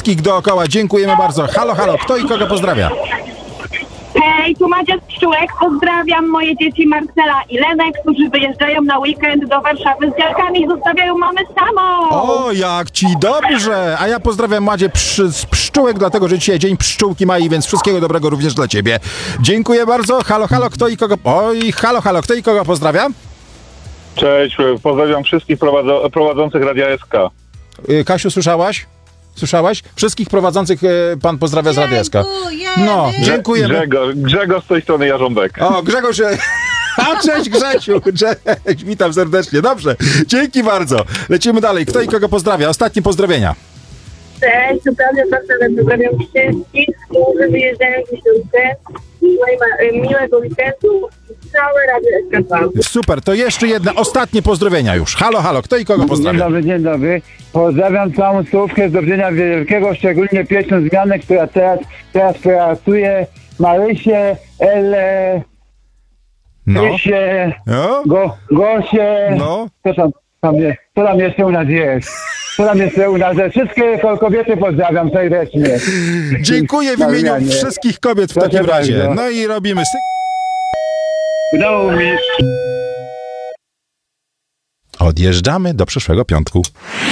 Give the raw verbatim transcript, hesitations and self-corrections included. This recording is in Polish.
wszystkich dookoła. Dziękujemy bardzo. Halo, halo, kto i kogo pozdrawia? Hej, tu Madzia z Pszczółek. Pozdrawiam moje dzieci Marcela i Lenę, którzy wyjeżdżają na weekend do Warszawy z dziadkami i zostawiają mamę samą. O, jak ci dobrze! A ja pozdrawiam Madzie przy, z Pszczółek, dlatego że dzisiaj dzień pszczółki Mai, więc wszystkiego dobrego również dla ciebie. Dziękuję bardzo. Halo, halo, kto i kogo... Oj, halo, halo, kto i kogo pozdrawia? Cześć, pozdrawiam wszystkich prowadzo- prowadzących Radia S K. Y, Kasiu, słyszałaś? Słyszałaś? Wszystkich prowadzących y, pan pozdrawia z Radia S K. No, dziękujemy. Grzegorz, Grzegorz z tej strony Jarząbek. O, Grzegorz... A, cześć Grzesiu, cześć, witam serdecznie, dobrze, dzięki bardzo. Lecimy dalej, kto i kogo pozdrawia? Ostatnie pozdrowienia. Cześć, tu Klaudia Barcelona. Pozdrawiam wszystkich, którzy wyjeżdżają w Pszczółkę. Miłego weekendu i całe Radio S K dwa. Super, to jeszcze jedne, ostatnie pozdrowienia już. Halo, halo, kto i kogo Dzień pozdrawia? dobry, dzień dobry. Pozdrawiam całą stołówkę z Dobrzynia Wielkiego, szczególnie pieśnią Zmianę, która teraz, teraz pracuje, Marysię, Elę, No, Krysię, no, Go, Gosię. no. Co tam, tam jest? Co tam jeszcze u nas jest? Co tam jeszcze u nas jest? Wszystkie ko- kobiety pozdrawiam serdecznie. Dziękuję w imieniu Marianie. wszystkich kobiet w Proszę takim razie. bardzo. No i robimy syk. Udało mi. Odjeżdżamy do przyszłego piątku.